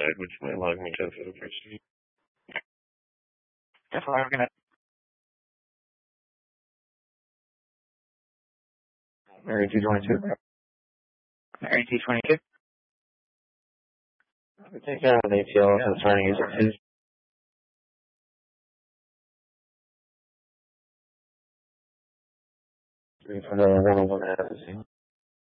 side, which might log me to the first. Definitely, we're gonna. Mary T22. Mary T22. Take care of an ATL concerning his from the 101 agency.